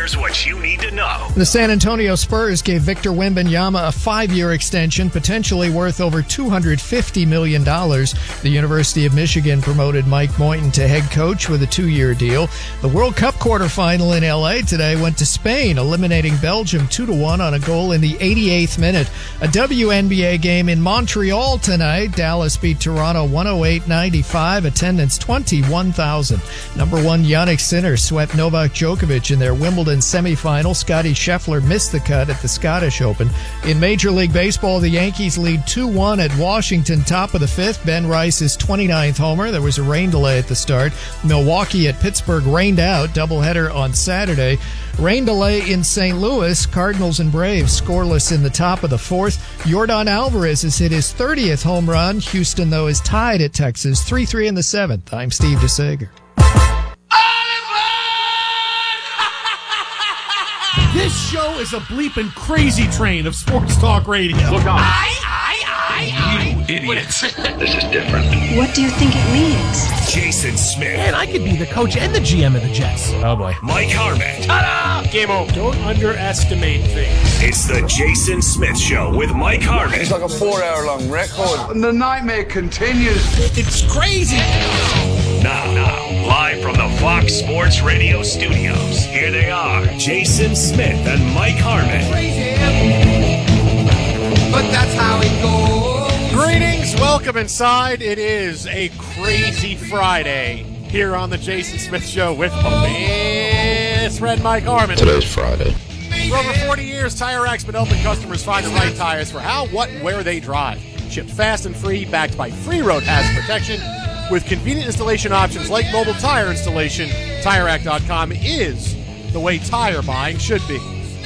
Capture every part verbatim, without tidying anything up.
Here's what you need to know. The San Antonio Spurs gave Victor Wembanyama a five-year extension, potentially worth over two hundred fifty million dollars. The University of Michigan promoted Mike Moyton to head coach with a two-year deal. The World Cup quarterfinal in L A today went to Spain, eliminating Belgium two to one on a goal in the eighty-eighth minute. A W N B A game in Montreal tonight. Dallas beat Toronto one oh eight ninety-five. Attendance twenty-one thousand. Number one Jannik Sinner swept Novak Djokovic in their Wimbledon semifinal. Scottie Scheffler missed the cut at the Scottish Open. In Major League Baseball, the Yankees lead two one at Washington, top of the fifth. Ben Rice's twenty-ninth homer. There was a rain delay at the start. Milwaukee at Pittsburgh rained out. Doubleheader on Saturday. Rain delay in Saint Louis. Cardinals and Braves scoreless in the top of the fourth. Yordan Alvarez has hit his thirtieth home run. Houston, though, is tied at Texas three three in the seventh. I'm Steve DeSager. This show is a bleeping crazy train of sports talk radio. Look out. I, I, I, You idiots. This is different. What do you think it means? Jason Smith. Man, I could be the coach and the G M of the Jets. Oh, boy. Mike Harmon. Ta-da! Game over. Don't underestimate things. It's the Jason Smith Show with Mike Harmon. It's like a four-hour-long record. And the nightmare continues. It's crazy. Now, now, live from the Fox Sports Radio studios, here they are, Jason Smith and Mike Harmon. crazy. But that's how it goes. Greetings, welcome inside. It is a crazy Friday here on the Jason Smith Show with Miss Red Mike Harmon. Today's Friday. For over forty years, Tire Rack's been helping customers find the right tires for how, what, and where they drive. Shipped fast and free, backed by free road hazard protection. With convenient installation options like mobile tire installation, Tire Rack dot com is the way tire buying should be.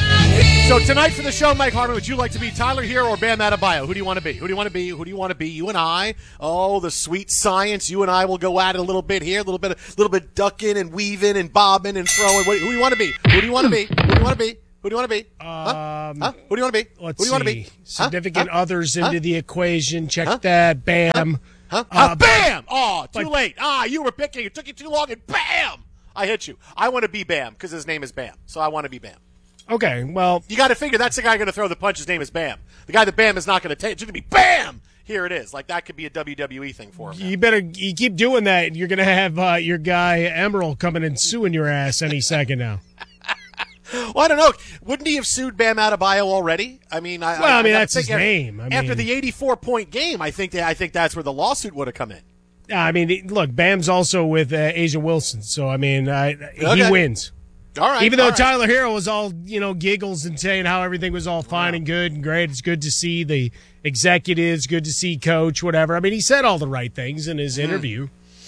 So tonight for the show, Mike Harmon, would you like to be Tyler Hero or Bam Adebayo? Who do you want to be? Who do you want to be? Who do you want to be? You and I. Oh, the sweet science. You and I will go at it a little bit here, a little bit, a little bit ducking and weaving and bobbing and throwing. Who do you want to be? Who do you want to be? Who do you want to be? Who do you want to be? Huh? Um, huh? Who do you want to be? Let's Who do you want to be? see. Significant huh? others huh? into the equation. Check huh? that. Bam. Huh? Uh, uh, bam! Oh, too but, late. Ah, you were picking. It took you too long, and bam! I hit you. I want to be Bam because his name is Bam. So I want to be Bam. Okay, well. You got to figure that's the guy going to throw the punch. His name is Bam. The guy that Bam is not going to take. It's going to be Bam! Here it is. Like, that could be a W W E thing for him. You better you keep doing that, and you're going to have uh, your guy Emerald coming and suing your ass any second now. Well, I don't know. Wouldn't he have sued Bam Adebayo already? I mean, I, well, I, I mean I that's his after, name. I mean, after the eighty-four point game, I think that, I think that's where the lawsuit would have come in. I mean, look, Bam's also with uh, Asia Wilson, so I mean, I, okay. he wins. All right. Even though all right. Tyler Hero was all, you know, giggles and saying how everything was all fine wow. and good and great. It's good to see the executives, good to see coach, whatever. I mean, he said all the right things in his mm. interview.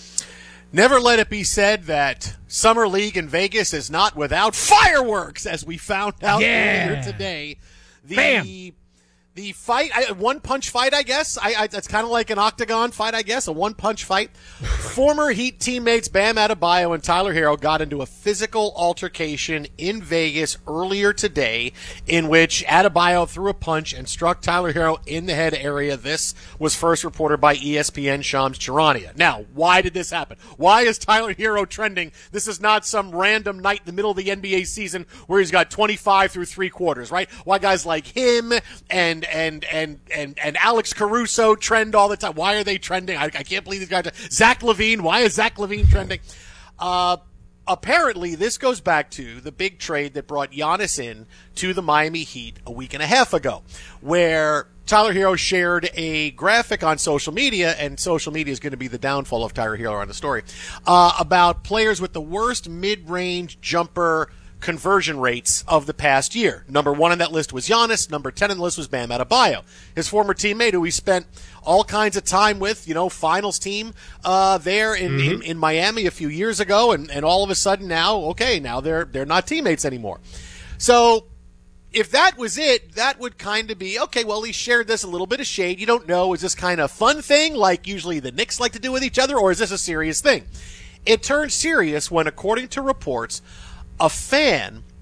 Never let it be said that Summer League in Vegas is not without fireworks, as we found out yeah. earlier today. The, Bam. The fight, a one-punch fight, I guess. I, I, it's kind of like an octagon fight, I guess, a one-punch fight. Former Heat teammates Bam Adebayo and Tyler Hero got into a physical altercation in Vegas earlier today in which Adebayo threw a punch and struck Tyler Hero in the head area. This was first reported by E S P N Shams Charania. Now, why did this happen? Why is Tyler Hero trending? This is not some random night in the middle of the N B A season where he's got twenty-five through three quarters, right? Why guys like him and and and and and Alex Caruso trend all the time? Why are they trending? I, I can't believe these guys. Zach LaVine. Why is Zach LaVine trending? Uh, apparently, this goes back to the big trade that brought Giannis in to the Miami Heat a week and a half ago, where Tyler Hero shared a graphic on social media, and social media is going to be the downfall of Tyler Hero on the story, uh, about players with the worst mid-range jumper conversion rates of the past year. Number one on that list was Giannis. Number ten on the list was Bam Adebayo, his former teammate who he spent all kinds of time with, you know, finals team uh, there in, mm-hmm. in, in Miami a few years ago, and, and all of a sudden now, okay, now they're they're not teammates anymore. So if that was it, that would kind of be, okay, well, he shared this, a little bit of shade. You don't know, is this kind of fun thing like usually the Knicks like to do with each other, or is this a serious thing? It turned serious when, according to reports, a fan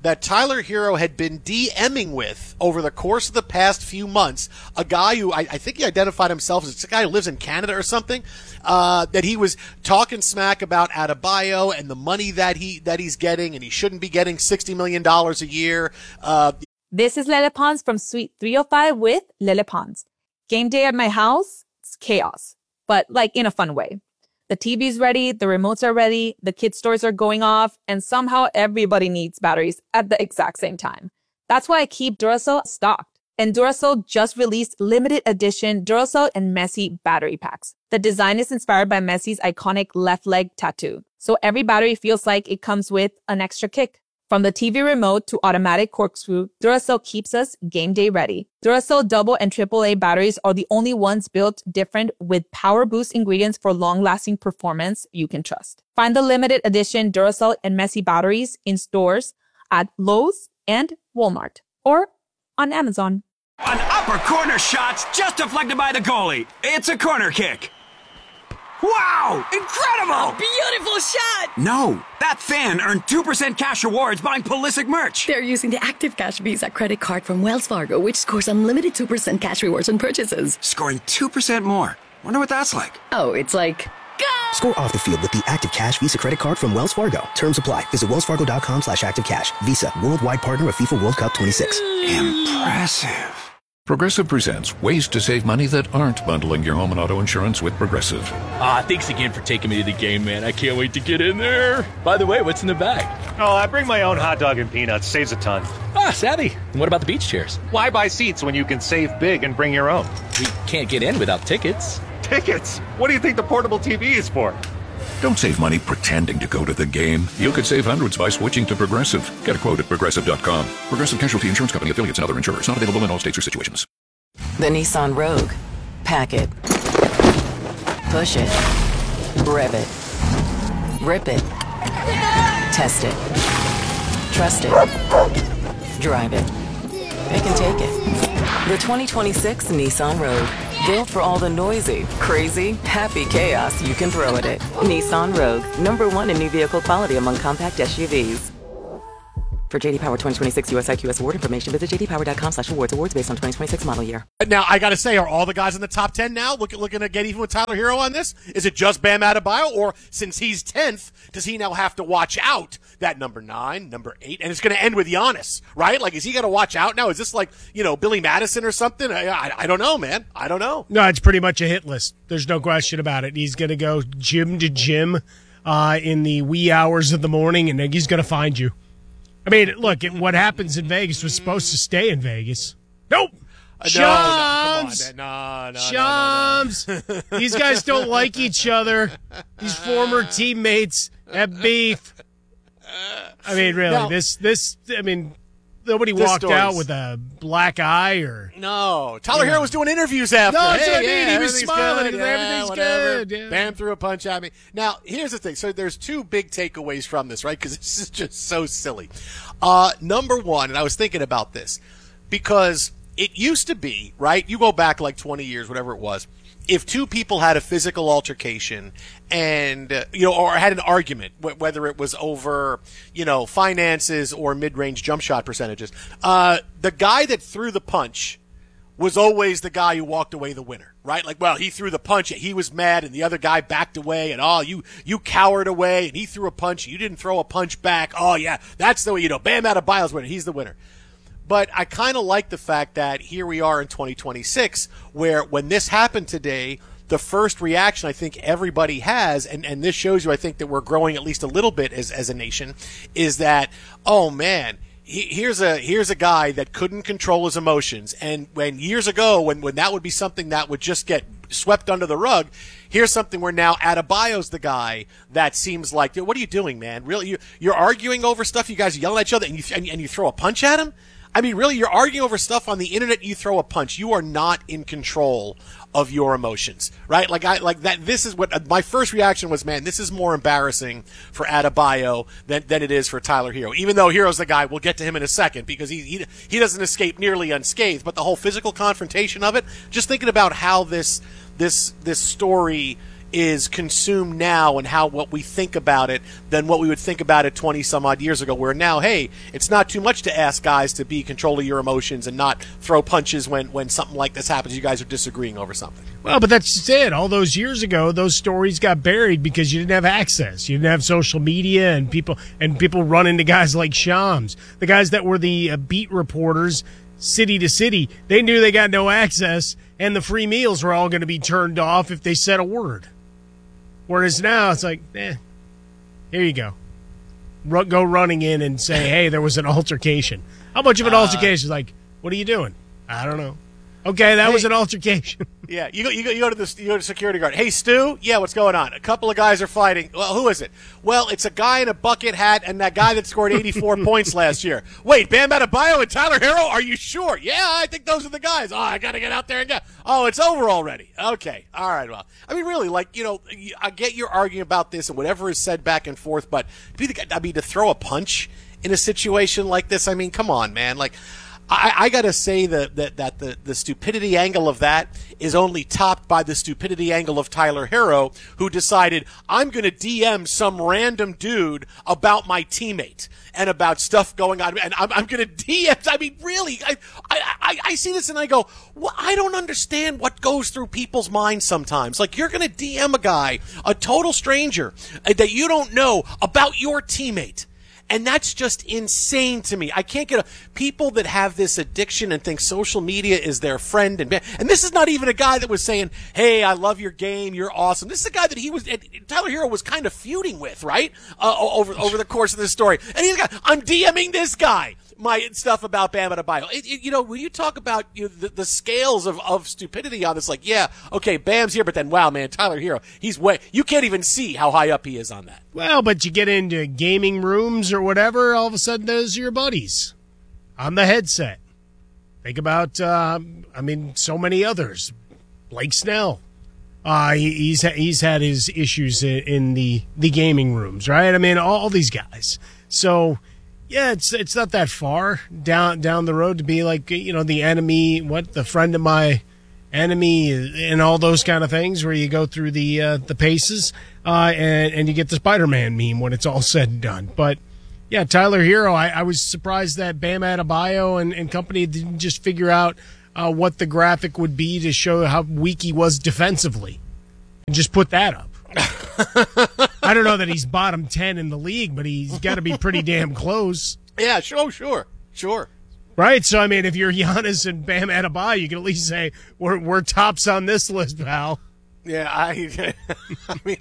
that Tyler Herro had been DMing with over the course of the past few months, a guy who I, I think he identified himself as a guy who lives in Canada or something, uh, that he was talking smack about Adebayo and the money that he that he's getting, and he shouldn't be getting sixty million dollars a year. Uh, this is Lele Pons from Suite three oh five with Lele Pons. Game day at my house, it's chaos, but like in a fun way. The T V's ready, the remotes are ready, the kid stores are going off, and somehow everybody needs batteries at the exact same time. That's why I keep Duracell stocked. And Duracell just released limited edition Duracell and Messi battery packs. The design is inspired by Messi's iconic left leg tattoo, so every battery feels like it comes with an extra kick. From the T V remote to automatic corkscrew, Duracell keeps us game day ready. Duracell double and triple A batteries are the only ones built different with power boost ingredients for long-lasting performance you can trust. Find the limited edition Duracell and Messi batteries in stores at Lowe's and Walmart or on Amazon. An upper corner shot's just deflected by the goalie. It's a corner kick. Wow! Incredible! A beautiful shot! No, that fan earned two percent cash rewards buying Pulisic merch. They're using the Active Cash Visa credit card from Wells Fargo, which scores unlimited two percent cash rewards on purchases. Scoring two percent more. Wonder what that's like. Oh, it's like... Go! Score off the field with the Active Cash Visa credit card from Wells Fargo. Terms apply. Visit wellsfargo.com slash activecash. Visa, worldwide partner of FIFA World Cup twenty-six. Impressive. Progressive presents ways to save money that aren't bundling your home and auto insurance with Progressive. Ah, thanks again for taking me to the game, man. I can't wait to get in there. By the way, what's in the bag? Oh, I bring my own hot dog and peanuts. Saves a ton. Ah, savvy. And what about the beach chairs? Why buy seats when you can save big and bring your own? We can't get in without tickets. Tickets? What do you think the portable T V is for? Don't save money pretending to go to the game. You could save hundreds by switching to Progressive. Get a quote at progressive dot com. Progressive Casualty Insurance Company, affiliates, and other insurers. Not available in all states or situations. The Nissan Rogue. Pack it. Push it. Rev it. Rip it. Test it. Trust it. Drive it. It can take it. The twenty twenty-six Nissan Rogue. Built for all the noisy, crazy, happy chaos you can throw at it. Nissan Rogue. Number one in new vehicle quality among compact S U Vs. For J D Power twenty twenty-six U S I Q S award information, visit j d power dot com slash awards. Awards based on twenty twenty-six model year. Now, I got to say, are all the guys in the top ten now look, looking to get even with Tyler Herro on this? Is it just Bam Adebayo? Or since he's tenth, does he now have to watch out that number nine, number eight? And it's going to end with Giannis, right? Like, is he got to watch out now? Is this like, you know, Billy Madison or something? I, I, I don't know, man. I don't know. No, it's pretty much a hit list. There's no question about it. He's going to go gym to gym uh, in the wee hours of the morning, and then he's going to find you. I mean, look, it, what happens in Vegas was supposed to stay in Vegas. Nope. Uh, Shams! No, no, no, Shams! No, no, no. These guys don't like each other. These former teammates have beef. I mean, really, now, this, this, I mean, nobody this walked story's... out with a black eye or. No. Tyler yeah. Herro was doing interviews after. No, that's hey, what I mean. yeah, He was smiling. Good. Yeah, yeah, everything's whatever. good. Yeah. Bam threw a punch at me. Now, here's the thing. So there's two big takeaways from this, right? Because this is just so silly. Uh, number one, and I was thinking about this, because it used to be, right? You go back like twenty years, whatever it was. If two people had a physical altercation and, uh, you know, or had an argument, wh- whether it was over, you know, finances or mid-range jump shot percentages, uh, the guy that threw the punch was always the guy who walked away the winner, right? Like, well, he threw the punch, he was mad, and the other guy backed away, and oh, you you cowered away, and he threw a punch, you didn't throw a punch back. Oh, yeah, that's the way, you know, Bam Adebayo's winner, he's the winner. But I kind of like the fact that here we are in twenty twenty-six, where when this happened today, the first reaction I think everybody has, and, and this shows you, I think, that we're growing at least a little bit as, as a nation, is that, oh, man, he, here's a here's a guy that couldn't control his emotions. And when years ago, when, when that would be something that would just get swept under the rug, here's something where now Adebayo's the guy that seems like, what are you doing, man? Really, you, you're arguing over stuff, you guys are yelling at each other, and you, and, and you throw a punch at him? I mean, really, you're arguing over stuff on the internet, you throw a punch. You are not in control of your emotions, right? Like, I, like that, this is what, uh, my first reaction was, man, this is more embarrassing for Adebayo than, than it is for Tyler Herro. Even though Herro's the guy, we'll get to him in a second, because he, he, he doesn't escape nearly unscathed, but the whole physical confrontation of it, just thinking about how this, this, this story is consumed now and how what we think about it than what we would think about it twenty some odd years ago, where now, hey, it's not too much to ask guys to be in control of your emotions and not throw punches when, when something like this happens. You guys are disagreeing over something. Well, but that's just it. All those years ago, those stories got buried because you didn't have access. You didn't have social media and people and people run into guys like Shams, the guys that were the uh, beat reporters city to city. They knew they got no access, and the free meals were all going to be turned off if they said a word. Whereas now it's like, eh, here you go. Ru- go running in and say, hey, there was an altercation. How much of an uh, altercation? Like, what are you doing? I don't know. Okay, that hey, was an altercation. Yeah, you go, you go, you go to the you go to security guard. Hey, Stu. Yeah, what's going on? A couple of guys are fighting. Well, who is it? Well, it's a guy in a bucket hat and that guy that scored eighty-four points last year. Wait, Bam Adebayo and Tyler Hero? Are you sure? Yeah, I think those are the guys. Oh, I got to get out there and go. Oh, it's over already. Okay, all right. Well, I mean, really, like you know, I get you're arguing about this and whatever is said back and forth, but I mean, to throw a punch in a situation like this, I mean, come on, man, like. I, I got to say that, that, that the, the stupidity angle of that is only topped by the stupidity angle of Tyler Hero, who decided, I'm going to D M some random dude about my teammate and about stuff going on. And I'm, I'm going to D M. I mean, really, I, I, I see this and I go, well, I don't understand what goes through people's minds sometimes. Like, you're going to D M a guy, a total stranger that you don't know, about your teammate. And that's just insane to me. I can't get a people that have this addiction and think social media is their friend. And and this is not even a guy that was saying, hey, I love your game. You're awesome. This is a guy that he was, Tyler Hero was kind of feuding with, right? Uh, over, over the course of this story. And he's got, I'm DMing this guy. My stuff about Bam Adebayo. It, it, you know, when you talk about you know, the, the scales of, of stupidity on this, like, yeah, okay, Bam's here, but then, wow, man, Tyler Hero, he's way, you can't even see how high up he is on that. Well, but you get into gaming rooms or whatever, all of a sudden those are your buddies on the headset. Think about, uh, I mean, so many others. Blake Snell. Uh, he, he's, he's had his issues in, in the, the gaming rooms, right? I mean, all, all these guys. So, yeah, it's it's not that far down down the road to be like, you know, the enemy, what, the friend of my enemy, and all those kind of things where you go through the uh, the paces uh, and, and you get the Spider-Man meme when it's all said and done. But, yeah, Tyler Hero, I, I was surprised that Bam Adebayo and, and company didn't just figure out uh, what the graphic would be to show how weak he was defensively and just put that up. I don't know that he's bottom ten in the league, but he's got to be pretty damn close. Yeah, sure, sure, sure. Right, so, I mean, if you're Giannis and Bam Adebayo, you can at least say, we're we're tops on this list, pal. Yeah, I, I mean,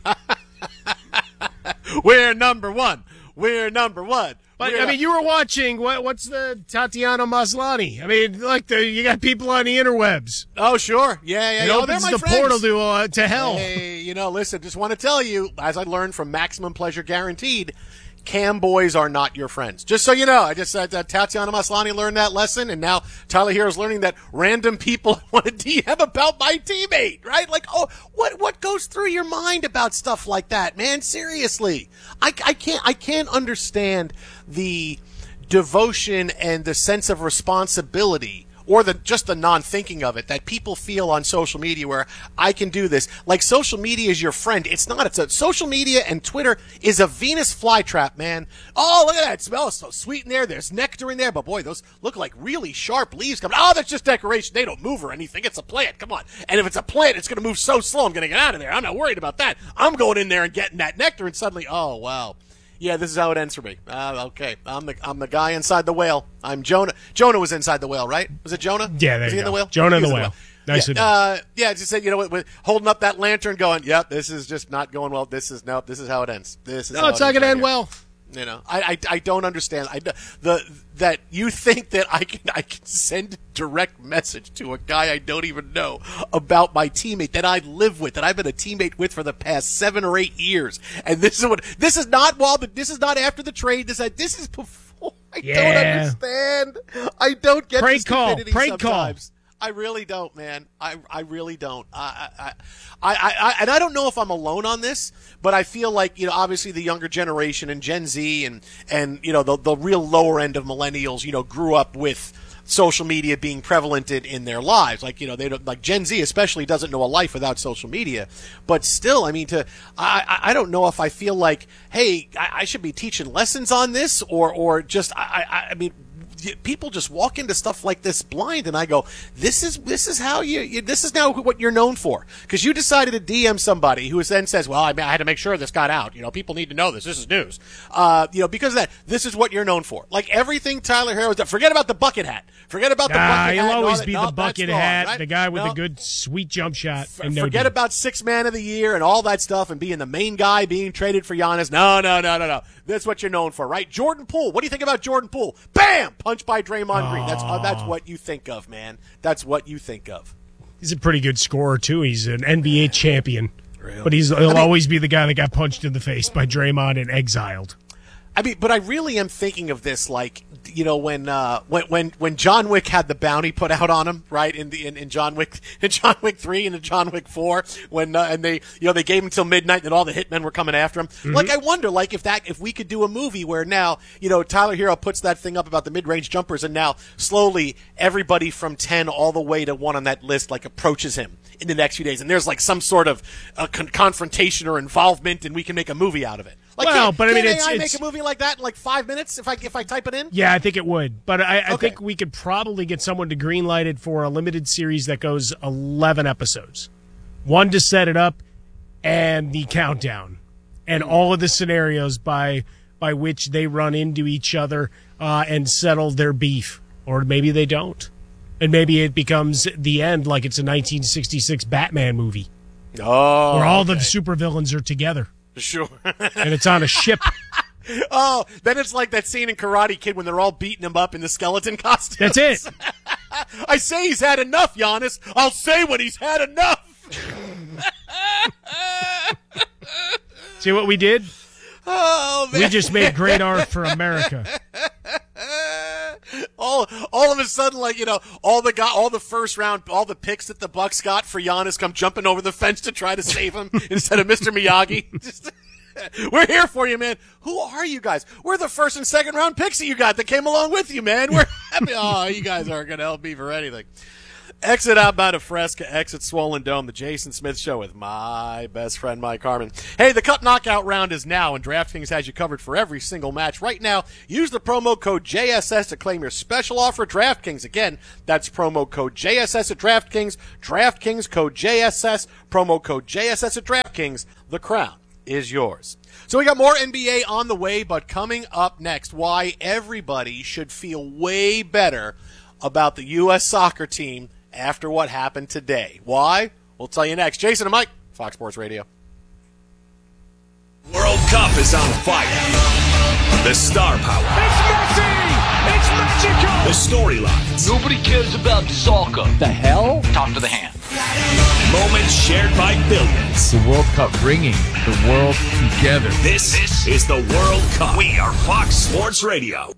we're number one. We're number one. But, we're I mean, you were watching, what, what's the Tatiana Maslany? I mean, like, the, you got people on the interwebs. Oh, sure. Yeah, yeah. It oh, opens they're my the friends. portal to, uh, to hell. Hey, you know, listen, just want to tell you, as I learned from Maximum Pleasure Guaranteed, cam boys are not your friends. Just so you know, I just said uh, Tatiana Maslany learned that lesson, and now Tyler Hero's learning that random people want to D M about my teammate, right? Like, oh, what what goes through your mind about stuff like that, man? Seriously, I, I can't I can't understand the devotion and the sense of responsibility, or the just the non-thinking of it, that people feel on social media where I can do this. Like, social media is your friend. It's not. It's a social media, and Twitter is a Venus flytrap, man. Oh, look at that. It smells so sweet in there. There's nectar in there. But, boy, those look like really sharp leaves coming. Oh, that's just decoration. They don't move or anything. It's a plant. Come on. And if it's a plant, it's going to move so slow. I'm going to get out of there. I'm not worried about that. I'm going in there and getting that nectar, and suddenly, oh, wow. Yeah, this is how it ends for me. Uh, okay, I'm the I'm the guy inside the whale. I'm Jonah. Jonah was inside the whale, right? Was it Jonah? Yeah, there was he you in go. the whale? Jonah in the whale. whale. Nice yeah, uh, yeah, just said, you know, with, with holding up that lantern, going, "Yep, this is just not going well. This is nope. This is how it ends. This is no, how it's it not going right to end here. well." You know, I, I, I don't understand. I, the that you think that I can I can send a direct message to a guy I don't even know about my teammate that I live with, that I've been a teammate with for the past seven or eight years, and this is what this is not while the this is not after the trade. This this is before. I yeah. don't understand. I don't get Prank the call. stupidity Prank sometimes. Call. I really don't, man. I, I really don't. I, I, I, I, and I don't know if I'm alone on this, but I feel like, you know, obviously the younger generation and Gen Z and, and you know, the, the real lower end of millennials, you know, grew up with social media being prevalent in, in their lives. Like, you know, they don't, like Gen Z especially doesn't know a life without social media. But still, I mean, to I, I don't know if I feel like, hey, I, I should be teaching lessons on this, or or just I I, I mean. People just walk into stuff like this blind, and I go, "This is this is how you, you this is now what you're known for." Because you decided to D M somebody who then says, "Well, I, I had to make sure this got out. You know, people need to know this. This is news." Uh, you know, because of that, this is what you're known for. Like everything Tyler Herro does. Forget about the bucket hat. Forget about the nah, bucket he'll hat. He'll always that. be no, the bucket wrong, hat, right? the guy with no. the good sweet jump shot. F- and no forget deal. about six man of the year and all that stuff, and being the main guy being traded for Giannis. No, no, no, no, no. That's what you're known for, right? Jordan Poole. What do you think about Jordan Poole? Bam! Punched by Draymond Oh. Green. That's uh, that's what you think of, man. That's what you think of. He's a pretty good scorer, too. He's an N B A champion. Really? But he's, he'll I mean, always be the guy that got punched in the face by Draymond and exiled. I mean, but I really am thinking of this like, you know, when uh, when when when John Wick had the bounty put out on him, right? In the in, in John Wick in John Wick three and in John Wick four, when uh, and they you know they gave him until midnight, and all the hitmen were coming after him. Mm-hmm. Like, I wonder, like if that if we could do a movie where now you know Tyler Herro puts that thing up about the mid range jumpers, and now slowly everybody from ten all the way to one on that list like approaches him in the next few days, and there's like some sort of uh, con- confrontation or involvement, and we can make a movie out of it. Like, well, can, but I mean, can it's, A I it's make a movie like that in like five minutes if I if I type it in? Yeah, I think it would. But I, I Okay. think we could probably get someone to greenlight it for a limited series that goes eleven episodes. One to set it up and the countdown and all of the scenarios by by which they run into each other uh, and settle their beef. Or maybe they don't. And maybe it becomes the end like it's a nineteen sixty-six Batman movie. Oh, where all okay. the supervillains are together. Sure. And it's on a ship. Oh, then it's like that scene in Karate Kid when they're all beating him up in the skeleton costumes. That's it. I say he's had enough, Giannis. I'll say when he's had enough. See what we did? Oh, man. We just made great art for America. all, all of a sudden, like, you know, all the got all the first round, all the picks that the Bucks got for Giannis come jumping over the fence to try to save him instead of Mister Miyagi. Just, we're here for you, man. Who are you guys? We're the first and second round picks that you got that came along with you, man. We're happy. Oh, you guys aren't going to help me for anything. Exit Outbound of Fresca, exit Swollen Dome, the Jason Smith Show with my best friend, Mike Harmon. Hey, the Cup Knockout round is now, and DraftKings has you covered for every single match. Right now, use the promo code J S S to claim your special offer at DraftKings. Again, that's promo code J S S at DraftKings. DraftKings code J S S, promo code J S S at DraftKings. The crown is yours. So we got more N B A on the way, but coming up next, why everybody should feel way better about the U S soccer team after what happened today. Why? We'll tell you next. Jason and Mike, Fox Sports Radio. World Cup is on fire. The star power. It's Messi! It's magical! The storylines. Nobody cares about soccer. The hell? Talk to the hand. Moments shared by billions. The World Cup bringing the world together. This, this is the World Cup. We are Fox Sports Radio.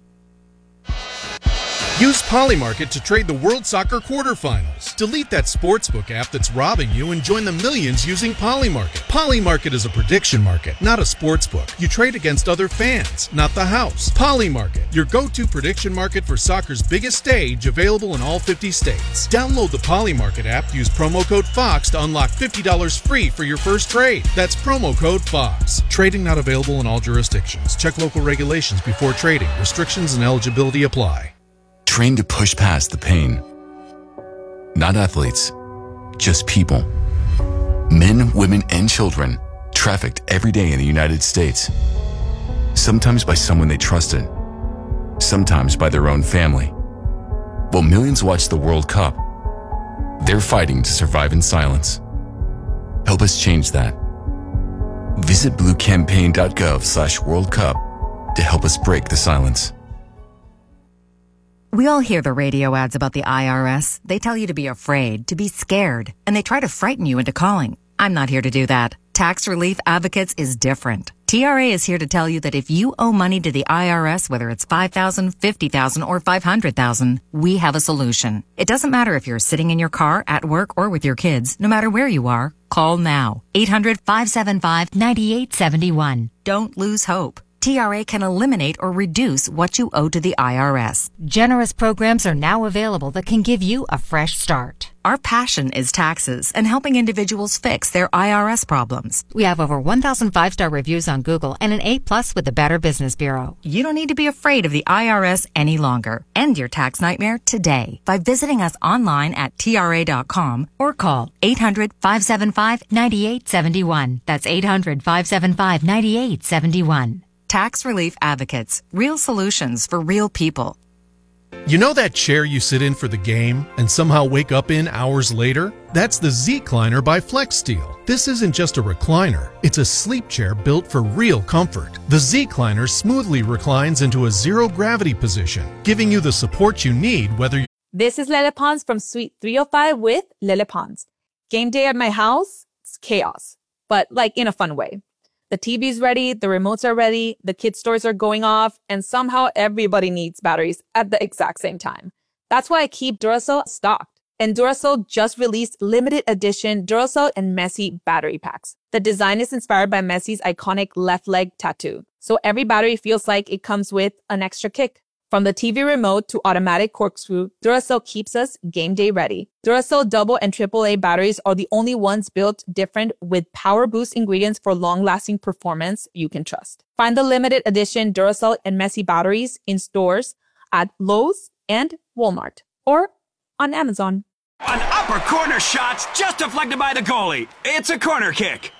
Use Polymarket to trade the World Soccer quarterfinals. Delete that sportsbook app that's robbing you and join the millions using Polymarket. Polymarket is a prediction market, not a sportsbook. You trade against other fans, not the house. Polymarket, your go-to prediction market for soccer's biggest stage, available in all fifty states. Download the Polymarket app, use promo code FOX to unlock fifty dollars free for your first trade. That's promo code FOX. Trading not available in all jurisdictions. Check local regulations before trading. Restrictions and eligibility apply. Train to push past the pain. Not athletes, just people. Men, women, and children trafficked every day in the United States. Sometimes by someone they trusted, sometimes by their own family. While millions watch the World Cup, they're fighting to survive in silence. Help us change that. Visit bluecampaign.gov slash World Cup to help us break the silence. We all hear the radio ads about the I R S. They tell you to be afraid, to be scared, and they try to frighten you into calling. I'm not here to do that. Tax Relief Advocates is different. T R A is here to tell you that if you owe money to the I R S, whether it's five thousand dollars, fifty thousand dollars, or five hundred thousand dollars, we have a solution. It doesn't matter if you're sitting in your car, at work, or with your kids. No matter where you are, call now. eight hundred, five seven five, nine eight seven one. Don't lose hope. T R A can eliminate or reduce what you owe to the I R S. Generous programs are now available that can give you a fresh start. Our passion is taxes and helping individuals fix their I R S problems. We have over one thousand five-star reviews on Google and an A plus with the Better Business Bureau. You don't need to be afraid of the I R S any longer. End your tax nightmare today by visiting us online at T R A dot com or call eight hundred, five seven five, nine eight seven one. That's eight hundred, five seven five, nine eight seven one. Tax Relief Advocates. Real solutions for real people. You know that chair you sit in for the game and somehow wake up in hours later? That's the Z-Cliner by FlexSteel. This isn't just a recliner. It's a sleep chair built for real comfort. The Z-Cliner smoothly reclines into a zero-gravity position, giving you the support you need whether you... This is Lele Pons from Suite three oh five with Lele Pons. Game day at my house, it's chaos, but like in a fun way. The T V's ready, the remotes are ready, the kids' stores are going off, and somehow everybody needs batteries at the exact same time. That's why I keep Duracell stocked. And Duracell just released limited edition Duracell and Messi battery packs. The design is inspired by Messi's iconic left leg tattoo, so every battery feels like it comes with an extra kick. From the T V remote to automatic corkscrew, Duracell keeps us game day ready. Duracell double and triple A batteries are the only ones built different with power boost ingredients for long-lasting performance you can trust. Find the limited edition Duracell and Messi batteries in stores at Lowe's and Walmart or on Amazon. An upper corner shot just deflected by the goalie. It's a corner kick.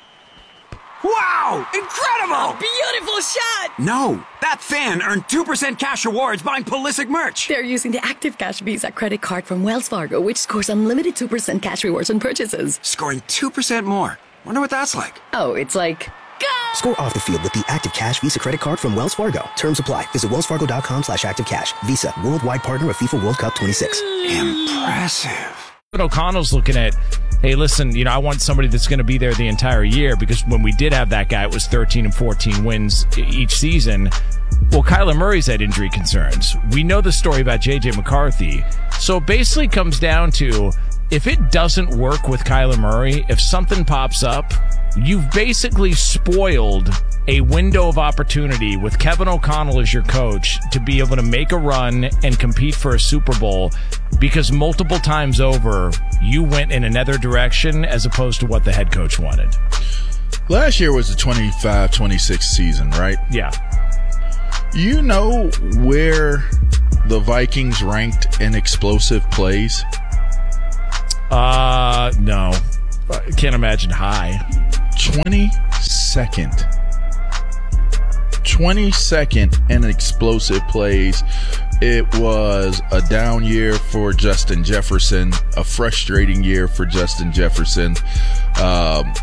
Wow! Incredible! Beautiful shot! No, that fan earned two percent cash rewards buying Pulisic merch. They're using the Active Cash Visa credit card from Wells Fargo, which scores unlimited two percent cash rewards on purchases. Scoring two percent more. Wonder what that's like. Oh, it's like... Go! Score off the field with the Active Cash Visa credit card from Wells Fargo. Terms apply. Visit wellsfargo.com slash activecash. Visa, worldwide partner of FIFA World Cup twenty-six. Impressive. O'Connell's looking at, hey, listen, you know, I want somebody that's going to be there the entire year, because when we did have that guy, it was thirteen and fourteen wins each season. Well, Kyler Murray's had injury concerns. We know the story about J J McCarthy. So it basically comes down to, if it doesn't work with Kyler Murray, if something pops up, you've basically spoiled a window of opportunity with Kevin O'Connell as your coach to be able to make a run and compete for a Super Bowl, because multiple times over, you went in another direction as opposed to what the head coach wanted. Last year was the twenty-five twenty-six season, right? Yeah. You know where the Vikings ranked in explosive plays? Uh, no. I can't imagine high. twenty-second. twenty-second in explosive plays. It was a down year for Justin Jefferson, a frustrating year for Justin Jefferson. Um,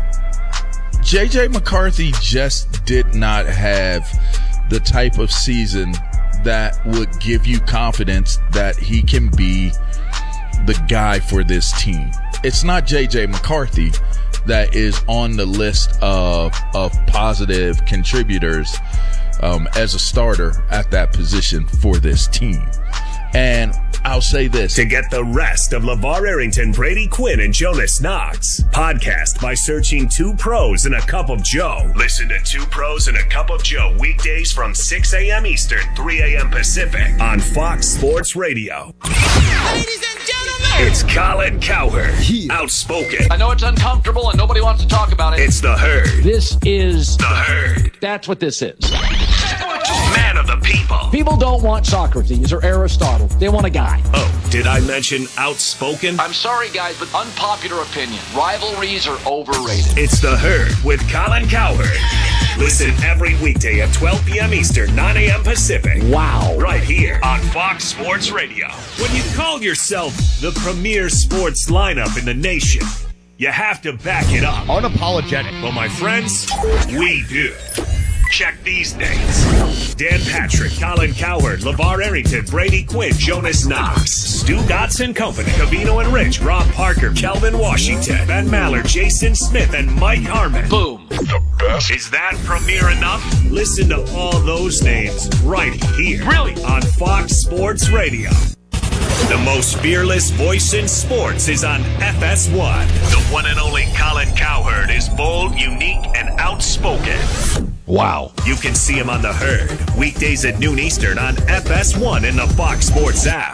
J J McCarthy just did not have the type of season that would give you confidence that he can be the guy for this team. It's not J J McCarthy that is on the list of of positive contributors um, as a starter at that position for this team. And I'll say this. To get the rest of LeVar Arrington, Brady Quinn, and Jonas Knox, podcast by searching Two Pros and a Cup of Joe. Listen to Two Pros and a Cup of Joe weekdays from six a.m. Eastern, three a.m. Pacific on Fox Sports Radio. Ladies and gentlemen, it's Colin Cowherd, outspoken. I know it's uncomfortable and nobody wants to talk about it. It's the Herd. This is the Herd. That's what this is. Man of the people. People don't want Socrates or Aristotle. They want a guy. Oh, did I mention outspoken? I'm sorry, guys, but unpopular opinion. Rivalries are overrated. It's the Herd with Colin Cowherd. Listen every weekday at twelve p.m. Eastern, nine a.m. Pacific. Wow. Right here on Fox Sports Radio. When you call yourself the premier sports lineup in the nation, you have to back it up. Unapologetic. Well, my friends, we do. Check these names. Dan Patrick, Colin Cowherd, LeVar Arrington, Brady Quinn, Jonas Knox, Stu Gotts Company, Cavino and Rich, Rob Parker, Kelvin Washington, Ben Maller, Jason Smith, and Mike Harmon. Boom. The best. Is that premiere enough? Listen to all those names right here. Really? On Fox Sports Radio. The most fearless voice in sports is on F S one. The one and only Colin Cowherd is bold, unique, and outspoken. Wow. You can see him on The Herd, weekdays at noon Eastern on F S one in the Fox Sports app.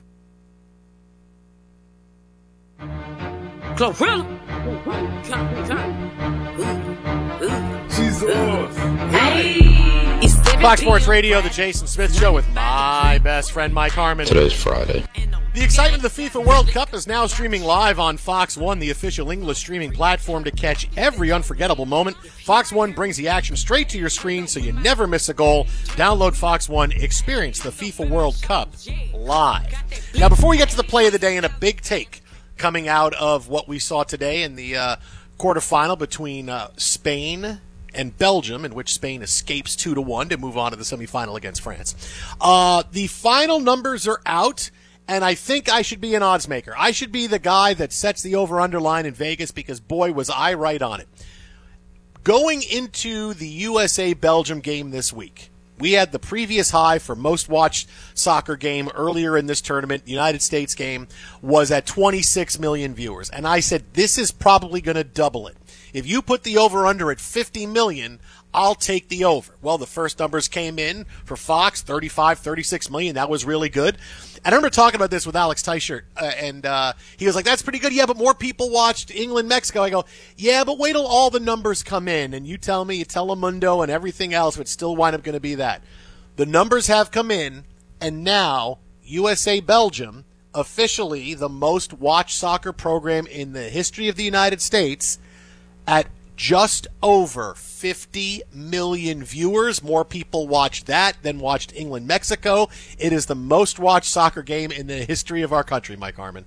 She's Fox Sports Radio, the Jason Smith Show with my best friend Mike Harmon. Today's Friday. The excitement of the FIFA World Cup is now streaming live on Fox One, the official English streaming platform to catch every unforgettable moment. Fox One brings the action straight to your screen so you never miss a goal. Download Fox One, experience the FIFA World Cup live. Now, before we get to the play of the day and a big take coming out of what we saw today in the uh, quarterfinal between uh, Spain and Belgium, in which Spain escapes two to one to move on to the semifinal against France. Uh, the final numbers are out. And I think I should be an odds maker. I should be the guy that sets the over-under line in Vegas because, boy, was I right on it. Going into the U S A-Belgium game this week, we had the previous high for most watched soccer game earlier in this tournament. The United States game was at twenty-six million viewers. And I said, this is probably going to double it. If you put the over-under at fifty million, I'll take the over. Well, the first numbers came in for Fox, thirty-five, thirty-six million. That was really good. And I remember talking about this with Alex Teichert, uh, and uh, he was like, that's pretty good. Yeah, but more people watched England, Mexico. I go, yeah, but wait till all the numbers come in, and you tell me, Telemundo and everything else would still wind up going to be that. The numbers have come in, and now U S A-Belgium, officially the most watched soccer program in the history of the United States, at just over fifty million viewers. More people watched that than watched England, Mexico. It is the most watched soccer game in the history of our country, Mike Harmon.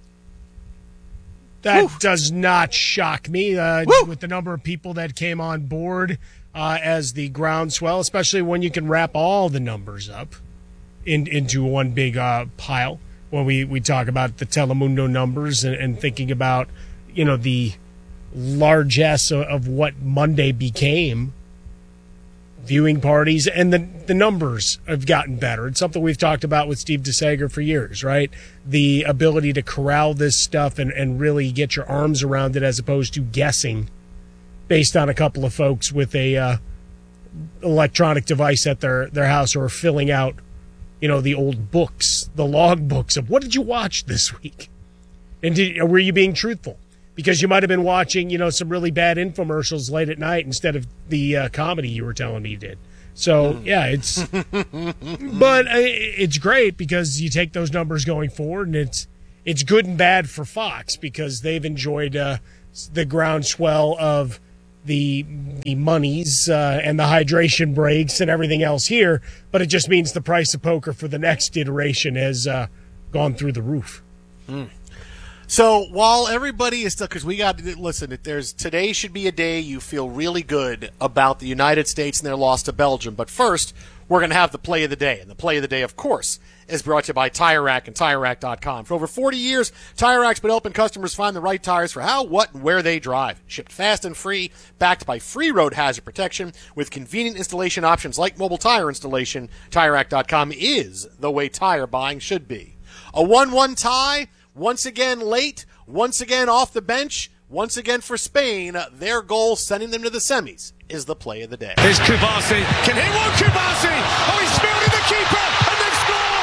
That Woo. does not shock me uh, with the number of people that came on board uh, as the groundswell, especially when you can wrap all the numbers up in, into one big uh, pile. When we, we talk about the Telemundo numbers and, and thinking about, you know, the largesse of what Monday became, viewing parties, and the the numbers have gotten better. It's something we've talked about with Steve DeSager for years, right? The ability to corral this stuff and, and really get your arms around it as opposed to guessing based on a couple of folks with a uh, electronic device at their, their house or filling out, you know, the old books, the log books of what did you watch this week? And did, were you being truthful? Because you might have been watching, you know, some really bad infomercials late at night instead of the uh, comedy you were telling me you did. So, yeah, it's – but uh, it's great because you take those numbers going forward, and it's it's good and bad for Fox because they've enjoyed uh, the groundswell of the, the monies uh, and the hydration breaks and everything else here, but it just means the price of poker for the next iteration has uh, gone through the roof. Mm. So while everybody is still, because we got to listen, there's today should be a day you feel really good about the United States and their loss to Belgium. But first, we're going to have the play of the day. And the play of the day, of course, is brought to you by Tire Rack and Tire Rack dot com. For over forty years, Tire Rack's been helping customers find the right tires for how, what, and where they drive. Shipped fast and free, backed by free road hazard protection, with convenient installation options like mobile tire installation. Tire Rack dot com is the way tire buying should be. A one one tie. Once again late, once again off the bench, once again for Spain, their goal sending them to the semis is the play of the day. Here's Kubasi. Can he won't Kubasi? Oh, he's fielding the keeper, and they've scored!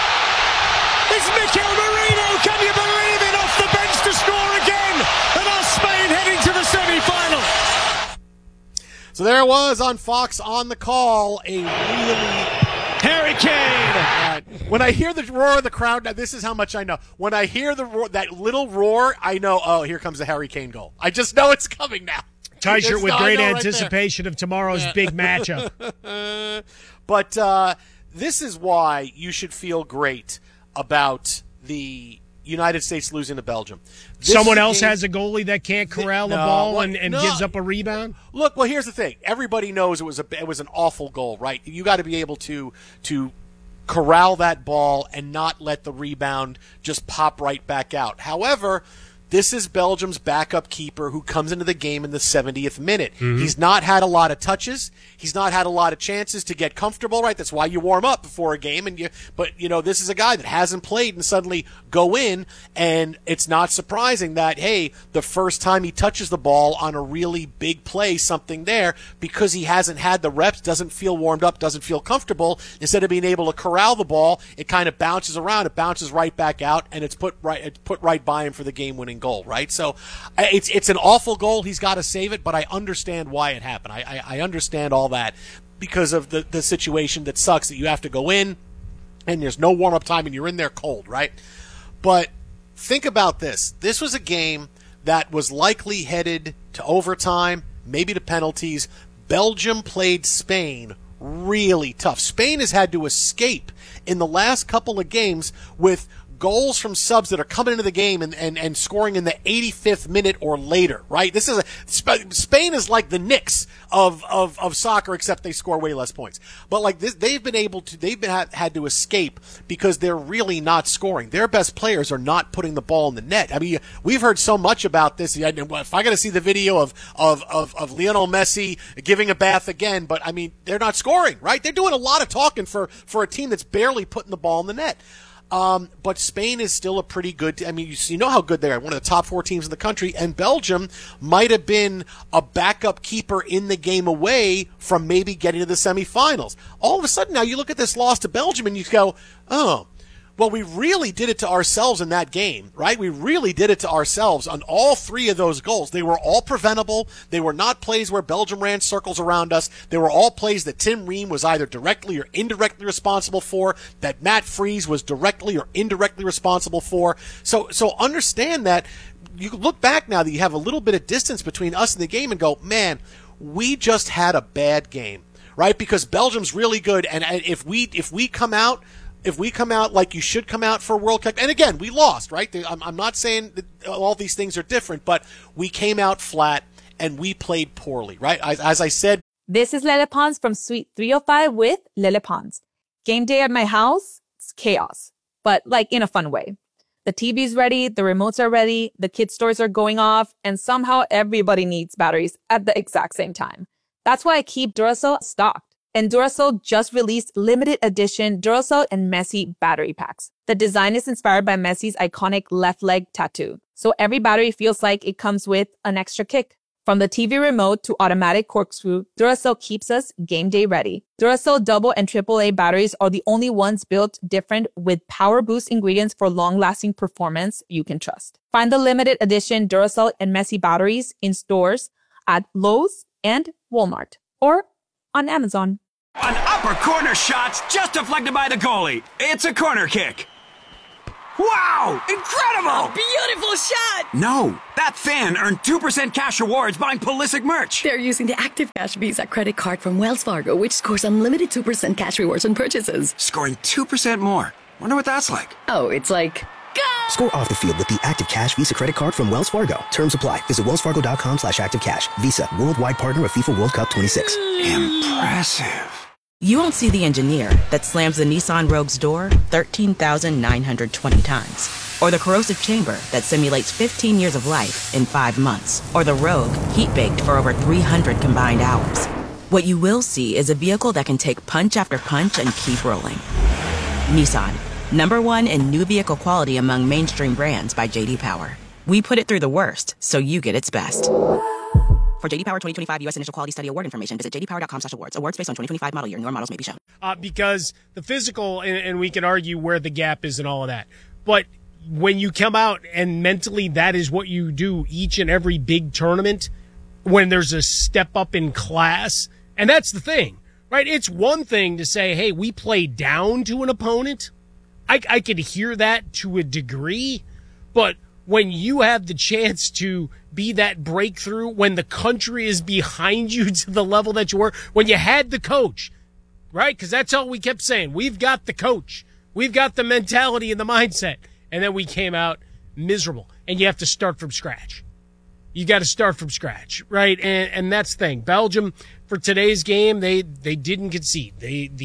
It's Mikel Merino, can you believe it? Off the bench to score again, and our Spain heading to the semi-final. So there it was on Fox on the call, a really... Harry Kane! Uh, when I hear the roar of the crowd, now this is how much I know. When I hear the roar, that little roar, I know, oh, here comes the Harry Kane goal. I just know it's coming now. T-shirt with I great right anticipation there. of tomorrow's Yeah. big matchup. But uh, this is why you should feel great about the United States losing to Belgium. This Someone a else game, has a goalie that can't corral no, a ball what, and, and no. gives up a rebound? Look, well, here's the thing. Everybody knows it was a it was an awful goal, right? You got to be able to to corral that ball and not let the rebound just pop right back out. However, This is Belgium's backup keeper who comes into the game in the seventieth minute. Mm-hmm. He's not had a lot of touches. He's not had a lot of chances to get comfortable, right? That's why you warm up before a game. And you, but, you know, this is a guy that hasn't played and suddenly go in, and it's not surprising that, hey, the first time he touches the ball on a really big play, something there, because he hasn't had the reps, doesn't feel warmed up, doesn't feel comfortable. Instead of being able to corral the ball, it kind of bounces around. It bounces right back out, and it's put right, it's put right by him for the game-winning goal, right? So it's it's an awful goal. He's got to save it, but I understand why it happened. I, I, I understand all that because of the, the situation that sucks that you have to go in and there's no warm-up time and you're in there cold, right? But think about this. This was a game that was likely headed to overtime, maybe to penalties. Belgium played Spain really tough. Spain has had to escape in the last couple of games with goals from subs that are coming into the game and, and, and scoring in the eighty-fifth minute or later, right? This is a, Spain is like the Knicks of, of, of soccer, except they score way less points. But like this, they've been able to, they've been had, had to escape because they're really not scoring. Their best players are not putting the ball in the net. I mean, we've heard so much about this. If I got to see the video of, of, of, of Lionel Messi giving a bath again, but I mean, they're not scoring, right? They're doing a lot of talking for, for a team that's barely putting the ball in the net. Um, but Spain is still a pretty good, I mean, you, you know how good they are, one of the top four teams in the country, and Belgium might have been a backup keeper in the game away from maybe getting to the semifinals. All of a sudden now you look at this loss to Belgium and you go, oh, well, we really did it to ourselves in that game, right? We really did it to ourselves on all three of those goals. They were all preventable. They were not plays where Belgium ran circles around us. They were all plays that Tim Ream was either directly or indirectly responsible for, that Matt Freese was directly or indirectly responsible for. So, so understand that you look back now that you have a little bit of distance between us and the game and go, man, we just had a bad game, right? Because Belgium's really good. And if we, if we come out, If we come out like you should come out for a World Cup, and again, we lost, right? I'm, I'm not saying that all these things are different, but we came out flat and we played poorly, right? As, as I said. This is Lele Pons from Suite three oh five with Lele Pons. Game day at my house, it's chaos, but like in a fun way. The T V's ready, the remotes are ready, the kids' stores are going off, and somehow everybody needs batteries at the exact same time. That's why I keep Duracell stocked. And Duracell just released limited edition Duracell and Messi battery packs. The design is inspired by Messi's iconic left leg tattoo. So every battery feels like it comes with an extra kick. From the T V remote to automatic corkscrew, Duracell keeps us game day ready. Duracell double and triple A batteries are the only ones built different with power boost ingredients for long-lasting performance you can trust. Find the limited edition Duracell and Messi batteries in stores at Lowe's and Walmart or on Amazon. An upper corner shot just deflected by the goalie. It's a corner kick. Wow! Incredible! A beautiful shot! No, that fan earned two percent cash rewards buying Pulisic merch. They're using the Active Cash Visa credit card from Wells Fargo, which scores unlimited two percent cash rewards on purchases. Scoring two percent more. Wonder what that's like. Oh, it's like... Score off the field with the Active Cash Visa credit card from Wells Fargo. Terms apply. Visit wellsfargo.com slash active cash. Visa, worldwide partner of FIFA World Cup twenty-six. Impressive. You won't see the engineer that slams the Nissan Rogue's door thirteen thousand nine hundred twenty times. Or the corrosive chamber that simulates fifteen years of life in five months. Or the Rogue heat-baked for over three hundred combined hours. What you will see is a vehicle that can take punch after punch and keep rolling. Nissan. Number one in new vehicle quality among mainstream brands by J D Power. We put it through the worst, so you get its best. For J D Power twenty twenty-five U S Initial Quality Study Award information, visit j d power dot com slash awards. Awards based on twenty twenty-five model year. Newer models may be shown. Uh, because the physical, and, and we can argue where the gap is and all of that. But when you come out and mentally that is what you do each and every big tournament, when there's a step up in class, and that's the thing, right? It's one thing to say, hey, we play down to an opponent. I, I could hear that to a degree, but when you have the chance to be that breakthrough, when the country is behind you to the level that you were, when you had the coach, right? Because that's all we kept saying. We've got the coach. We've got the mentality and the mindset. And then we came out miserable. And you have to start from scratch. You got to start from scratch, right? And and that's the thing. Belgium, for today's game, they, they didn't concede. They the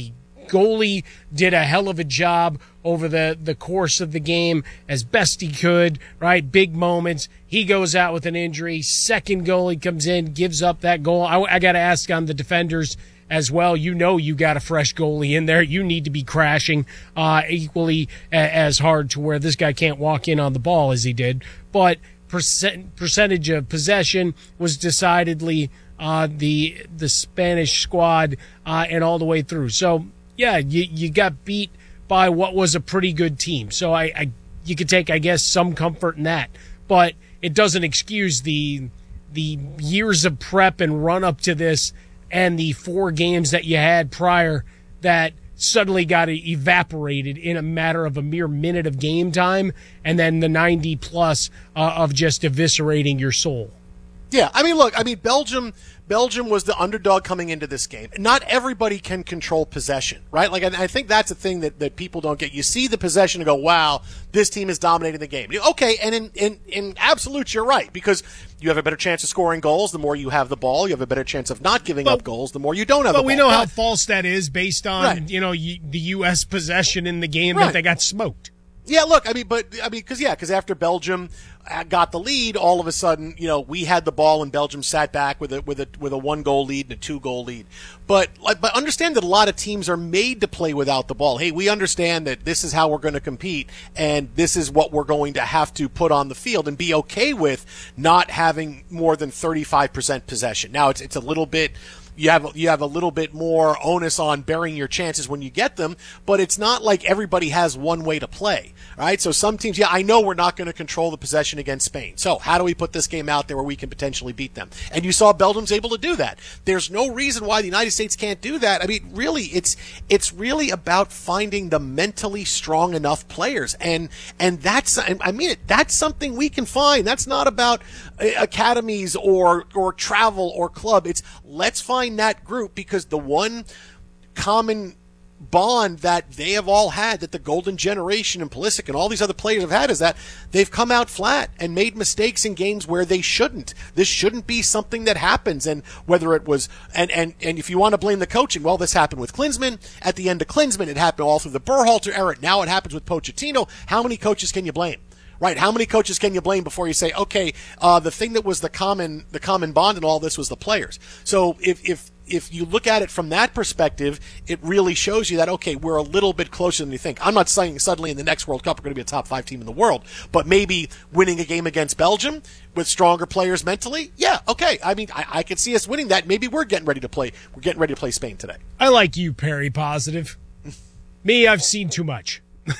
goalie did a hell of a job over the, the course of the game as best he could, right? Big moments. He goes out with an injury. Second goalie comes in, gives up that goal. I, I got to ask on the defenders as well. You know you got a fresh goalie in there. You need to be crashing uh, equally a, as hard to where this guy can't walk in on the ball as he did. But percent, percentage of possession was decidedly uh, the the Spanish squad uh, and all the way through. So, yeah, you, you got beat by what was a pretty good team. So I, I you could take, I guess, some comfort in that. But it doesn't excuse the the years of prep and run up to this and the four games that you had prior that suddenly got evaporated in a matter of a mere minute of game time, and then the ninety plus uh, of just eviscerating your soul. Yeah, I mean, look, I mean, Belgium Belgium was the underdog coming into this game. Not everybody can control possession, right? Like, I think that's a thing that, that people don't get. You see the possession and go, wow, this team is dominating the game. Okay, and in, in, in absolute, you're right, because you have a better chance of scoring goals the more you have the ball. You have a better chance of not giving but, up goals the more you don't have the ball. But we know but, how false that is based on, right. you know, the U S possession in the game right. that they got smoked. Yeah, look, I mean, but, I mean, because, yeah, because after Belgium got the lead, all of a sudden, you know, we had the ball and Belgium sat back with a, with a, with a one goal lead and a two goal lead. But, like, but understand that a lot of teams are made to play without the ball. Hey, we understand that this is how we're going to compete and this is what we're going to have to put on the field and be okay with not having more than thirty-five percent possession. Now, it's, it's a little bit, You have you have a little bit more onus on burying your chances when you get them, but it's not like everybody has one way to play, right? So some teams, yeah, I know we're not going to control the possession against Spain. So how do we put this game out there where we can potentially beat them? And you saw Belgium's able to do that. There's no reason why the United States can't do that. I mean, really, it's it's really about finding the mentally strong enough players, and and that's I mean it. That's something we can find. That's not about academies or or travel or club. It's let's find that group, because the one common bond that they have all had, that the Golden Generation and Pulisic and all these other players have had, is that they've come out flat and made mistakes in games where they shouldn't. This shouldn't be something that happens. And whether it was, and, and, and if you want to blame the coaching, well, this happened with Klinsmann. At the end of Klinsmann, it happened all through the Berhalter era. Now it happens with Pochettino. How many coaches can you blame? Right, how many coaches can you blame before you say, okay, uh, the thing that was the common the common bond in all this was the players? So if if if you look at it from that perspective, it really shows you that, okay, we're a little bit closer than you think. I'm not saying suddenly in the next World Cup we're going to be a top five team in the world, but maybe winning a game against Belgium with stronger players mentally, yeah, okay. I mean, I, I could see us winning that. Maybe we're getting ready to play. We're getting ready to play Spain today. I like you, Perry Positive. Me, I've seen too much.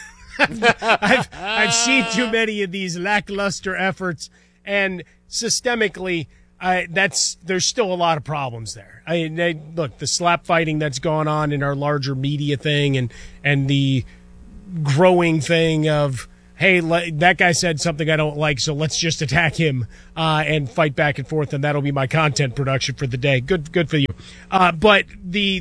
I've I've seen too many of these lackluster efforts, and systemically, I, that's there's still a lot of problems there. I they, look, the slap fighting that's going on in our larger media thing, and and the growing thing of, hey, le- that guy said something I don't like, so let's just attack him uh, and fight back and forth, and that'll be my content production for the day. Good, good for you. Uh, but the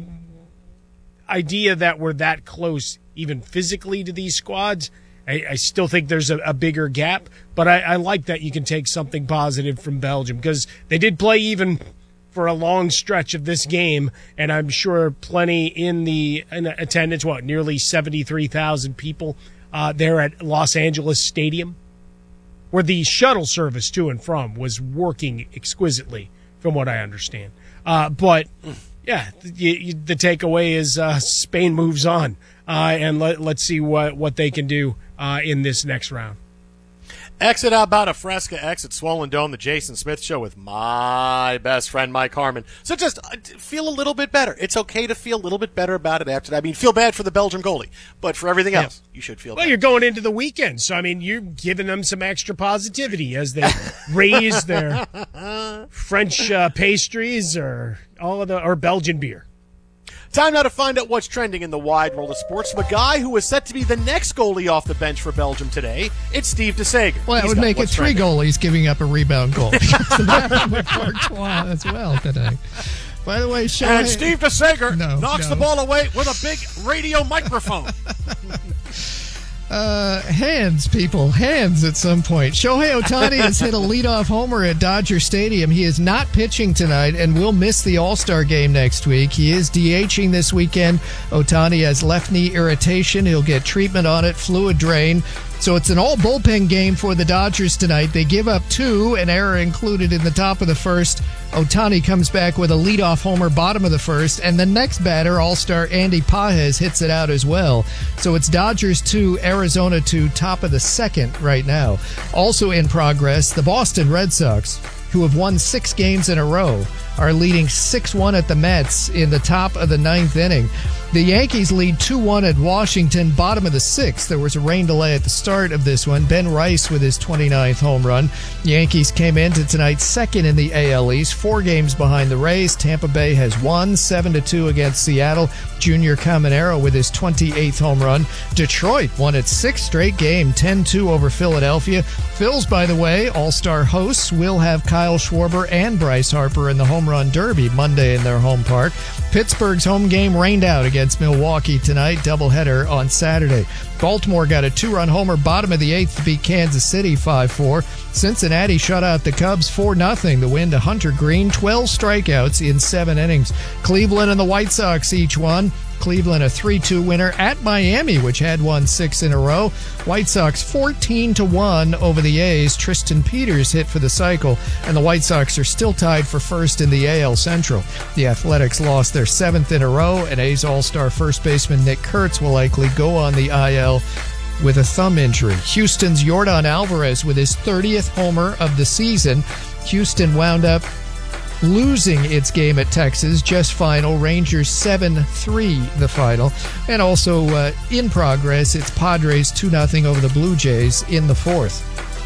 idea that we're that close, even physically, to these squads, I, I still think there's a, a bigger gap, but I, I like that you can take something positive from Belgium, because they did play even for a long stretch of this game, and I'm sure plenty in the in attendance, what, nearly seventy-three thousand people uh, there at Los Angeles Stadium, where the shuttle service to and from was working exquisitely, from what I understand. Uh, but... Yeah, you, you, the takeaway is uh, Spain moves on, uh, and let, let's see what, what they can do uh, in this next round. Exit out about a Fresca, exit Swollen Dome, the Jason Smith Show with my best friend, Mike Harmon. So just uh, feel a little bit better. It's okay to feel a little bit better about it after that. I mean, feel bad for the Belgian goalie, but for everything else, yeah. you should feel well, better. You're going into the weekend, so, I mean, you're giving them some extra positivity as they raise their French uh, pastries or all of the or Belgian beer. Time now to find out what's trending in the wide world of sports. From a guy who is set to be the next goalie off the bench for Belgium today, it's Steve DeSager. Well, that would make it three trending. goalies giving up a rebound goal. So that happened with Courtois as well today. By the way, Shohei... And Steve DeSager no, knocks no. the ball away with a big radio microphone. Uh, hands, people. Hands at some point. Shohei Ohtani has hit a leadoff homer at Dodger Stadium. He is not pitching tonight and will miss the All-Star game next week. He is DHing this weekend. Ohtani has left knee irritation. He'll get treatment on it, fluid drain. So it's an all-bullpen game for the Dodgers tonight. They give up two, an error included in the top of the first. Ohtani comes back with a leadoff homer bottom of the first, and the next batter, All-Star Andy Pages, hits it out as well. So it's Dodgers two, Arizona two, top of the second right now. Also in progress, the Boston Red Sox, who have won six games in a row, are leading six one at the Mets in the top of the ninth inning. The Yankees lead two one at Washington, bottom of the sixth. There was a rain delay at the start of this one. Ben Rice with his twenty-ninth home run. Yankees came into tonight second in the A L East, four games behind the Rays. Tampa Bay has won seven to two against Seattle. Junior Caminero with his twenty-eighth home run. Detroit won its sixth straight game, ten two over Philadelphia. Phils, by the way, all-star hosts, will have Kyle Schwarber and Bryce Harper in the home run derby Monday in their home park. Pittsburgh's home game rained out against Milwaukee tonight, doubleheader on Saturday. Baltimore got a two-run homer bottom of the eighth to beat Kansas City five four. Cincinnati shut out the Cubs four nothing. The win to Hunter Green, twelve strikeouts in seven innings. Cleveland and the White Sox each won. Cleveland a three two winner at Miami, which had won six in a row. White Sox fourteen to one over the A's. Tristan Peters hit for the cycle, and the White Sox are still tied for first in the A L Central. The Athletics lost their seventh in a row, and A's All-Star first baseman Nick Kurtz will likely go on the I L with a thumb injury. Houston's Yordan Alvarez with his thirtieth homer of the season. Houston wound up losing its game at Texas, just final. Rangers seven three the final. And also uh, in progress, it's Padres two nothing over the Blue Jays in the fourth.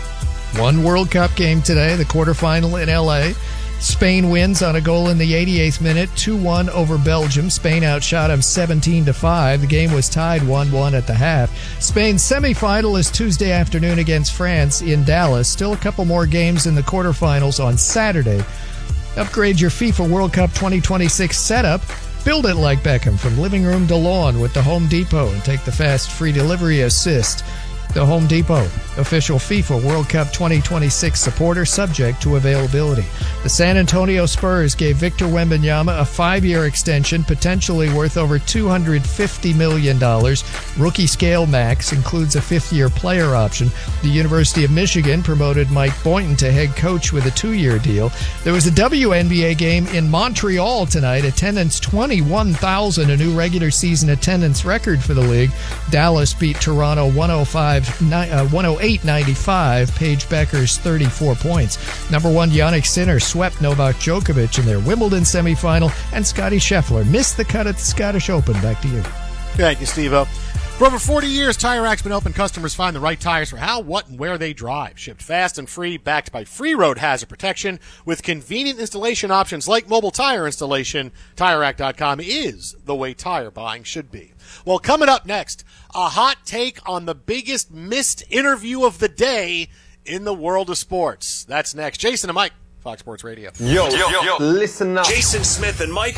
One World Cup game today, the quarterfinal in L A. Spain wins on a goal in the eighty-eighth minute, two one over Belgium. Spain outshot them seventeen to five. The game was tied one one at the half. Spain's semifinal is Tuesday afternoon against France in Dallas. Still a couple more games in the quarterfinals on Saturday. Upgrade your FIFA World Cup twenty twenty-six setup. Build it like Beckham from living room to lawn with the Home Depot and take the fast free delivery assist. The Home Depot, official FIFA World Cup twenty twenty-six supporter, subject to availability. The San Antonio Spurs gave Victor Wembanyama a five-year extension, potentially worth over two hundred fifty million dollars. Rookie scale max includes a fifth-year player option. The University of Michigan promoted Mike Boynton to head coach with a two-year deal. There was a W N B A game in Montreal tonight. Attendance twenty-one thousand, a new regular season attendance record for the league. Dallas beat Toronto one oh five. one oh eight ninety-five, Paige Becker's thirty-four points. Number one, Jannik Sinner swept Novak Djokovic in their Wimbledon semifinal, and Scottie Scheffler missed the cut at the Scottish Open. Back to you. Thank you, Steve-O. For over forty years, Tire Rack's been helping customers find the right tires for how, what, and where they drive. Shipped fast and free, backed by free road hazard protection with convenient installation options like mobile tire installation. Tire Rack dot com is the way tire buying should be. Well, coming up next, a hot take on the biggest missed interview of the day in the world of sports. That's next. Jason and Mike, Fox Sports Radio. Yo, yo, yo, listen up. Jason Smith and Mike